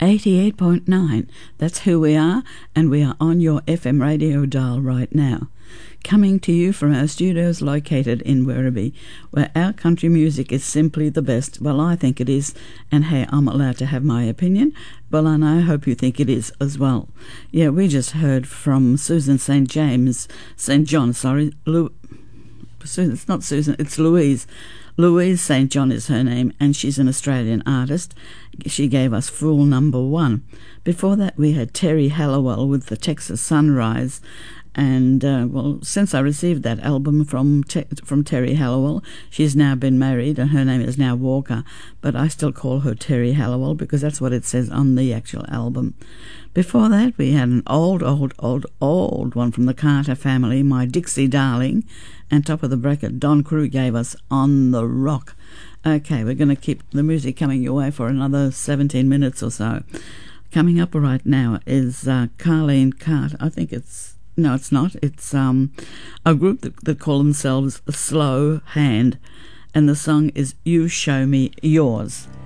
88.9. That's who we are, and we are on your FM radio dial right now. Coming to you from our studios located in Werribee, where our country music is simply the best. Well, I think it is, and hey, I'm allowed to have my opinion, well, and I hope you think it is as well. Yeah, we just heard from Susan St. John, it's not Susan, it's Louise. Louise St. John is her name, and she's an Australian artist. She gave us Fool Number One. Before that, we had Terry Hallowell with the Texas Sunrise. And, well, since I received that album from Terry Hallowell, she's now been married, and her name is now Walker, but I still call her Terry Hallowell because that's what it says on the actual album. Before that, we had an old one from the Carter family, My Dixie Darling, and top of the bracket, Don Crew gave us On the Rock. Okay, we're going to keep the music coming your way for another 17 minutes or so. Coming up right now is Carleen Carter. I think no, it's not. It's a group that call themselves Slow Hand, and the song is You Show Me Yours.